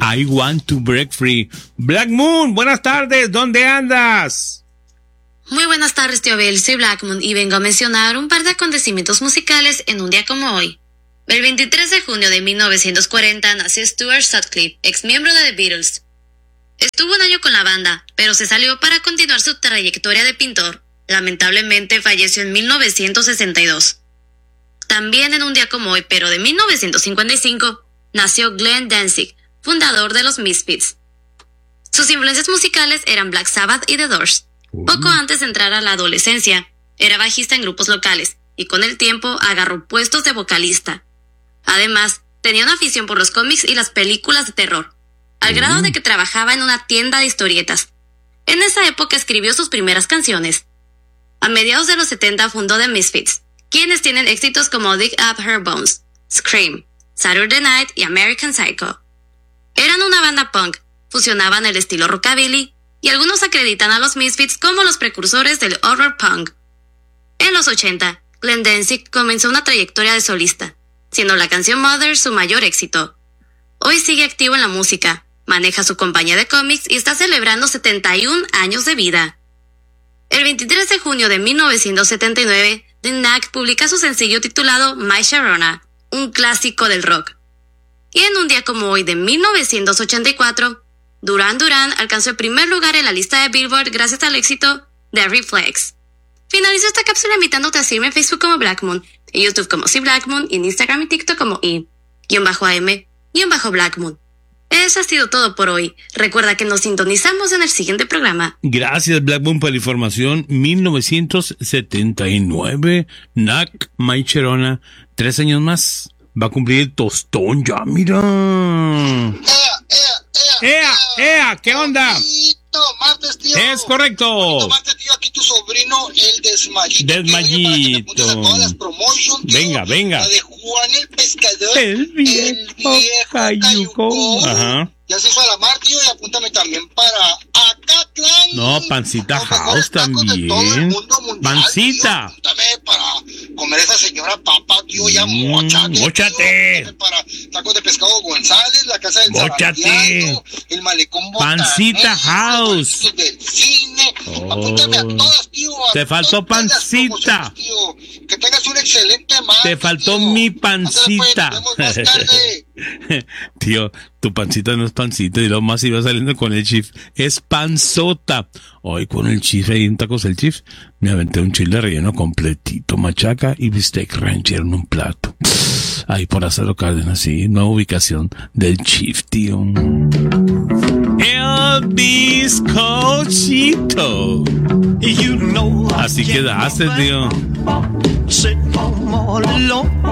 I Want to Break Free. Black Moon, buenas tardes, ¿dónde andas? Muy buenas tardes, tío Abel, soy Black Moon y vengo a mencionar un par de acontecimientos musicales en un día como hoy. El 23 de junio de 1940 nació Stuart Sutcliffe, ex miembro de The Beatles. Estuvo un año con la banda, pero se salió para continuar su trayectoria de pintor. Lamentablemente falleció en 1962. También en un día como hoy, pero de 1955, nació Glenn Danzig, fundador de los Misfits. Sus influencias musicales eran Black Sabbath y The Doors. Poco antes de entrar a la adolescencia, era bajista en grupos locales y con el tiempo agarró puestos de vocalista. Además, tenía una afición por los cómics y las películas de terror, al grado de que trabajaba en una tienda de historietas. En esa época escribió sus primeras canciones. A mediados de los 70 fundó The Misfits, quienes tienen éxitos como Dig Up Her Bones, Scream, Saturday Night y American Psycho. Eran una banda punk, fusionaban el estilo rockabilly y algunos acreditan a los Misfits como los precursores del horror punk. En los 80, Glenn Danzig comenzó una trayectoria de solista, siendo la canción Mother su mayor éxito. Hoy sigue activo en la música, maneja su compañía de cómics y está celebrando 71 años de vida. El 23 de junio de 1979, The Knack publica su sencillo titulado My Sharona, un clásico del rock. Y en un día como hoy de 1984, Duran Duran alcanzó el primer lugar en la lista de Billboard gracias al éxito de Reflex. Finalizo esta cápsula invitándote a seguirme en Facebook como Black Moon, en YouTube como C Black Moon y en Instagram y TikTok como i_am_Black Moon. Eso ha sido todo por hoy. Recuerda que nos sintonizamos en el siguiente programa. Gracias, Black Moon, por la información. 1979, Knack, My Sharona, 3 años más. Va a cumplir el tostón ya, mira. ¡Ea! ¿Qué onda? Martes, tío. Es correcto. Martes, tío, aquí tu sobrino, el Desmayito. Desmayito. Tío, todas las promotions, tío. Venga. La de Juan el Pescador. El viejo Cayucón. Ajá. Ya se hizo a la mar, tío, y apúntame también para Acatlán. No, Pancita House también. Pancita. Tío, apúntame para comer esa señora papa, tío, ya móchate. Móchate. Para tacos de pescado González, la casa del Móchate. el malecón Pancita House. Del cine. Apúntame a todas, tío. Te faltó Pancita. Tío. Que tengas un excelente martes. Te faltó tío. Mi Pancita. Más tarde. Tío, tu pancita no es pancita y lo más iba saliendo con el Chief. Es panzota. Hoy con el Chief ahí en tacos el Chief me aventé un chile relleno completito, machaca y bistec ranchero en un plato. Ahí por Lázaro Cárdenas, sí, nueva ubicación del Chief, tío. El bizcochito. Así quedaste, tío.